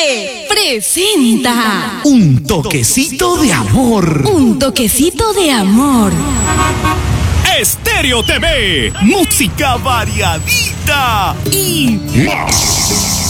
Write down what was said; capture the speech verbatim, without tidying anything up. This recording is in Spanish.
T V presenta Un toquecito de amor. Un toquecito de amor. Estéreo T V, música variadita y más.